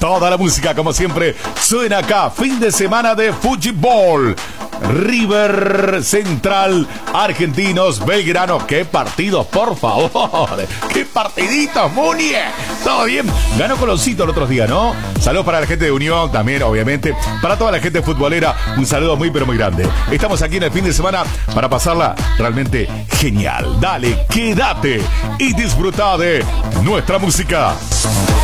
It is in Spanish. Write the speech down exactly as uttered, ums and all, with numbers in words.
Toda la música, como siempre, suena acá. Fin de semana de fútbol. River, Central, Argentinos, Belgrano. ¡Qué partidos, por favor! ¡Qué partiditos, Munie! ¿Todo bien? Ganó Coloncito el otro día, ¿no? Saludos para la gente de Unión también, obviamente. Para toda la gente futbolera, un saludo muy, pero muy grande. Estamos aquí en el fin de semana para pasarla realmente genial. Dale, quédate y disfruta de nuestra música.